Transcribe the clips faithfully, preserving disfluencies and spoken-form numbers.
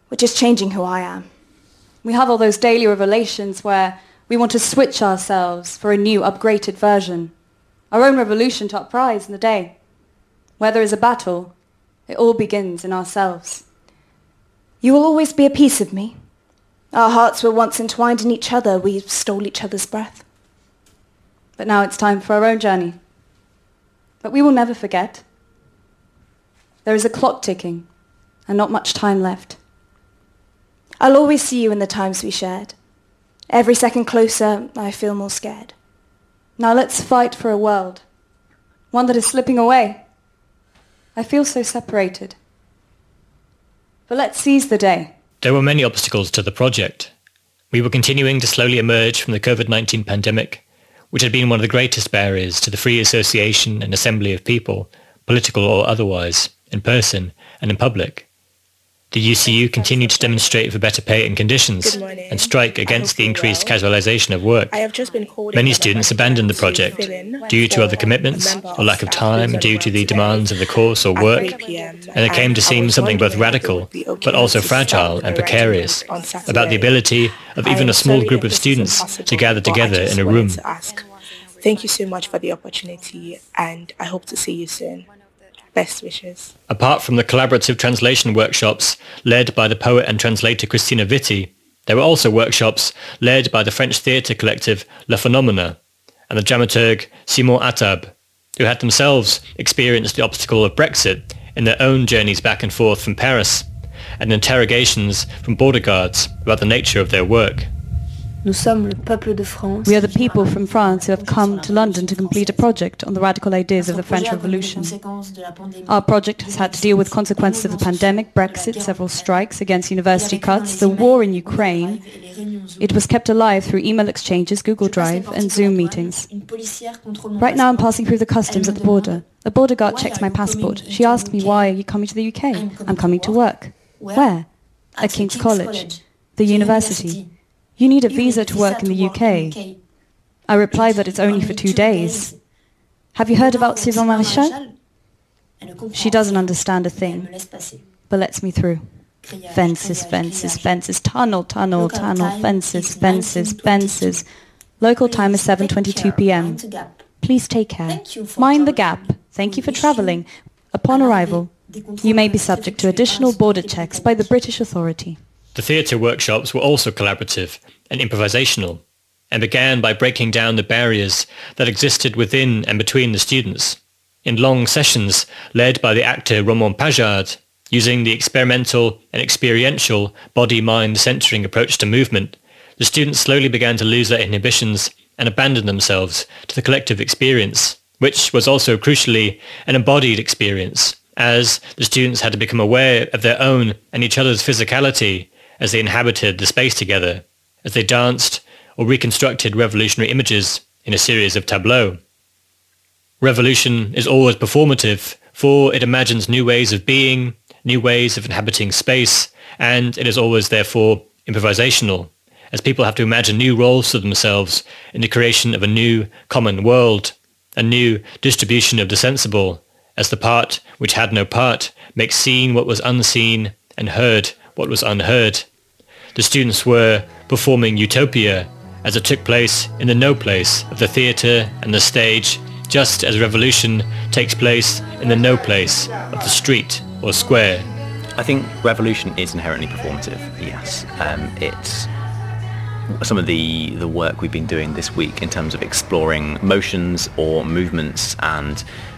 which is changing who I am. We have all those daily revelations where we want to switch ourselves for a new, upgraded version. Our own revolution to uprise in the day. Where there is a battle, it all begins in ourselves. You will always be a piece of me. Our hearts were once entwined in each other. We stole each other's breath. But now it's time for our own journey. But we will never forget. There is a clock ticking, and not much time left. I'll always see you in the times we shared. Every second closer, I feel more scared. Now let's fight for a world. One that is slipping away. I feel so separated. But let's seize the day. There were many obstacles to the project. We were continuing to slowly emerge from the covid nineteen pandemic, which had been one of the greatest barriers to the free association and assembly of people, political or otherwise, in person and in public. The U C U continued to demonstrate for better pay and conditions and strike against the increased well. casualisation of work. I have just been called Many students abandoned the project due to other commitments or lack of time due to the demands of the course or work, and it came to seem something both radical but also fragile and precarious about the ability of even a small group of students to gather together in a room. Thank you so much for the opportunity, and I hope to see you soon. Best wishes. Apart from the collaborative translation workshops led by the poet and translator Christina Vitti, there were also workshops led by the French theatre collective Le Phenomena and the dramaturg Simon Attab, who had themselves experienced the obstacle of Brexit in their own journeys back and forth from Paris and interrogations from border guards about the nature of their work. We are the people from France who have come to London to complete a project on the radical ideas of the French Revolution. Our project has had to deal with consequences of the pandemic, Brexit, several strikes against university cuts, the war in Ukraine. It was kept alive through email exchanges, Google Drive, and Zoom meetings. Right now I'm passing through the customs at the border. A border guard checks my passport. She asked me, why are you coming to the U K? I'm coming to work. Where? At King's College, the university. You need a visa to work in the U K. I replied that it's only for two days. Have you heard about Sylvain Maréchal? She doesn't understand a thing, but lets me through. Fences, fences, fences, tunnel, tunnel, tunnel, fences, fences, fences. Local time is seven twenty-two p.m. Please take care. Mind the gap. Thank you for travelling. Upon arrival, you may be subject to additional border checks by the British authority. The theatre workshops were also collaborative and improvisational, and began by breaking down the barriers that existed within and between the students, in long sessions led by the actor Romain Pajard, using the experimental and experiential body-mind centering approach to movement. The students slowly began to lose their inhibitions and abandon themselves to the collective experience, which was also crucially an embodied experience, as the students had to become aware of their own and each other's physicality as they inhabited the space together, as they danced or reconstructed revolutionary images in a series of tableaux. Revolution is always performative, for it imagines new ways of being, new ways of inhabiting space, and it is always therefore improvisational, as people have to imagine new roles for themselves in the creation of a new common world, a new distribution of the sensible, as the part which had no part makes seen what was unseen and heard what was unheard. The students were performing utopia as it took place in the no place of the theatre and the stage, just as revolution takes place in the no place of the street or square. I think revolution is inherently performative, yes. Um, it's some of the, the work we've been doing this week in terms of exploring motions or movements, and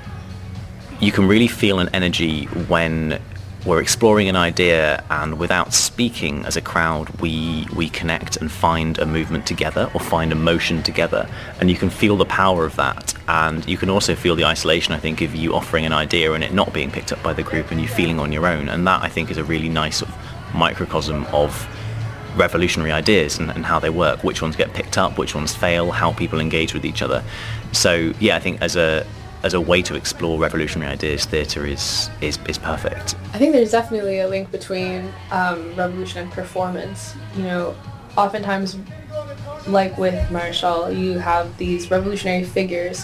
you can really feel an energy when we're exploring an idea, and without speaking as a crowd, we we connect and find a movement together or find a motion together, and you can feel the power of that. And you can also feel the isolation, I think, of you offering an idea and it not being picked up by the group and you feeling on your own. And that, I think, is a really nice sort of microcosm of revolutionary ideas and, and how they work, which ones get picked up, which ones fail, how people engage with each other. So yeah, I think as a as a way to explore revolutionary ideas, theatre is, is is perfect. I think there's definitely a link between um, revolution and performance. You know, oftentimes, like with Maréchal, you have these revolutionary figures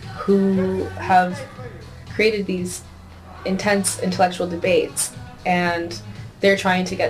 who have created these intense intellectual debates, and they're trying to get